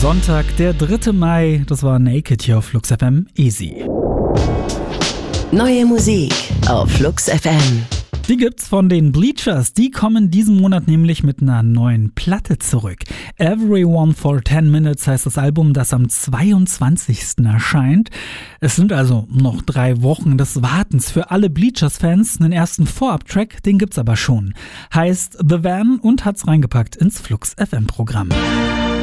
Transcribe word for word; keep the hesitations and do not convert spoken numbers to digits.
Sonntag, der dritte Mai, das war Naked hier auf Flux F M, easy. Neue Musik auf Flux F M. Die gibt's von den Bleachers, die kommen diesen Monat nämlich mit einer neuen Platte zurück. Everyone for ten Minutes heißt das Album, das am zweiundzwanzigsten erscheint. Es sind also noch drei Wochen des Wartens für alle Bleachers-Fans. Einen ersten Vorab-Track, den gibt's aber schon. Heißt The Van und hat's reingepackt ins Flux F M-Programm.